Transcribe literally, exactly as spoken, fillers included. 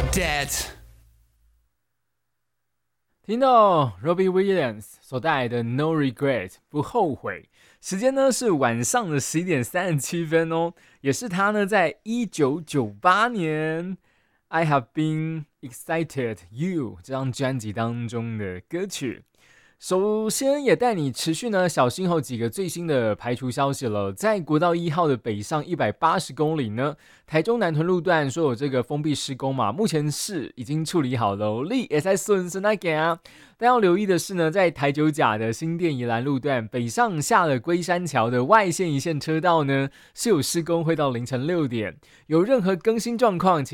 Dead。 听到 Robbie Williams 所带来的 No Regret 不后悔，时间呢是晚上的十一点三十七分哦，也是他呢在一九九八年 I Have Been Excited You 这张专辑当中的歌曲。首先也带你持续呢小心后几个最新的排除消息了。在国道一号的北上一百八十公里呢，台中南屯路段说有这个封闭施工嘛，目前是已经处理好了，你也在顺顺那给啊。但要留意的是呢，在台九甲的新店宜兰路段北上下了龟山桥的外线一线车道呢是有施工，会到凌晨六点，有任何更新状况请